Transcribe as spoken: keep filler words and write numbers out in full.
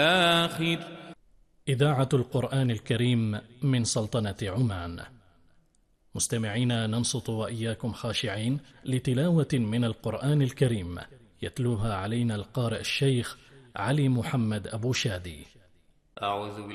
آخر. إذاعة القرآن الكريم من سلطنة عمان. مستمعينا، ننصت وإياكم خاشعين لتلاوة من القرآن الكريم يتلوها علينا القارئ الشيخ علي محمد أبو شادي. أعوذ